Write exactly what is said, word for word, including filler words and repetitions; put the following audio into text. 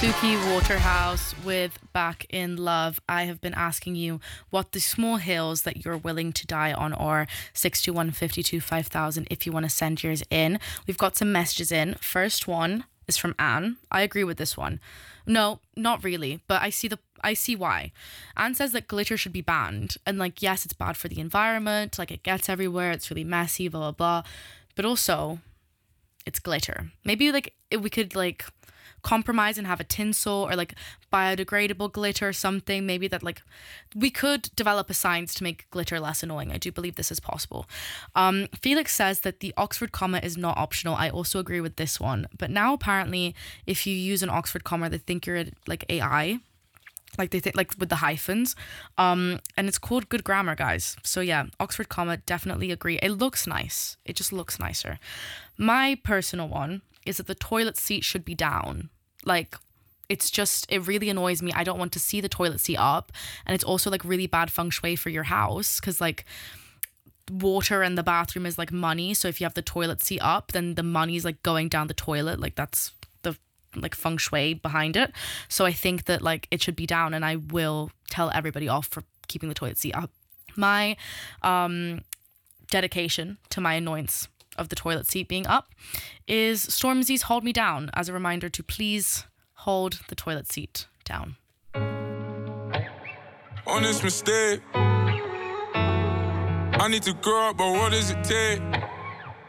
Suki Waterhouse with Back in Love. I have been asking you what the small hills that you're willing to die on are. six two one, five two, five thousand if you want to send yours in. We've got some messages in. First one is from Anne. I agree with this one. No, not really, but I see the I see why. Anne says that glitter should be banned. And like, yes, it's bad for the environment. Like, it gets everywhere. It's really messy, blah, blah, blah. But also, it's glitter. Maybe like if we could like compromise and have a tinsel or like biodegradable glitter or something. Maybe that like we could develop a science to make glitter less annoying. I do believe this is possible. Um, Felix says that the Oxford comma is not optional. I also agree with this one. But now apparently if you use an Oxford comma, they think you're like A I. Like they think like with the hyphens. Um, and it's called good grammar, guys. So yeah, Oxford comma, definitely agree. It looks nice. It just looks nicer. My personal one is that the toilet seat should be down. Like, it's just, it really annoys me. I don't want to see the toilet seat up. And it's also like really bad feng shui for your house because like water in the bathroom is like money. So if you have the toilet seat up, then the money is like going down the toilet. Like that's the like feng shui behind it. So I think that like it should be down, and I will tell everybody off for keeping the toilet seat up. My um, dedication to my annoyance of the toilet seat being up is Stormzy's Hold Me Down, as a reminder to please hold the toilet seat down. Honest mistake, I need to grow up, but what does it take?